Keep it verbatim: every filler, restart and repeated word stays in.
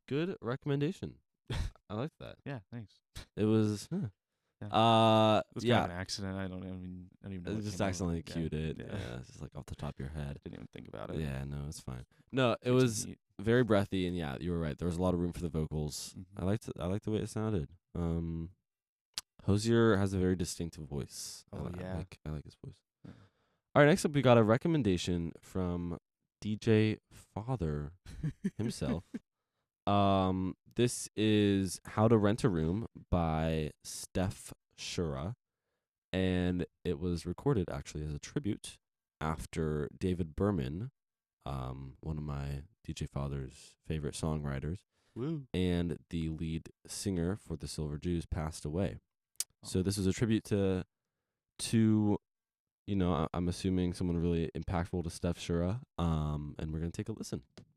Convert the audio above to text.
good recommendation. I like that. Yeah, thanks. It was, huh. Yeah. uh, It was yeah, kind of an accident. I don't even. I don't even know. I What just came out. accidentally Yeah, cued it. Yeah. Yeah, it's just like off the top of your head. Didn't even think about it. Yeah, no, it's fine. No, it Take some was heat. very breathy, and yeah, you were right. There was a lot of room for the vocals. Mhm. I liked, I liked the way it sounded. Um, Hosier has a very distinctive voice. I Oh, li- I, yeah. like, I like his voice. Yeah. All right, next up we got a recommendation from D J Father himself. Um, this is How to Rent a Room by Steph Shura, and it was recorded actually as a tribute after David Berman, um, one of my D J Father's favorite songwriters, Woo. and the lead singer for the Silver Jews passed away. Oh. So this was a tribute to, to, you know, I- I'm assuming someone really impactful to Steph Shura. Um, and we're gonna take a listen.